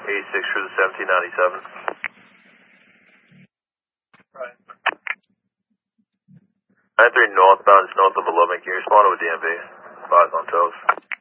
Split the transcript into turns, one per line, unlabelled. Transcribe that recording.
86 for the 1797.
Right.
93 northbound is north of 11. Can you respond with DMV? 5 on toes.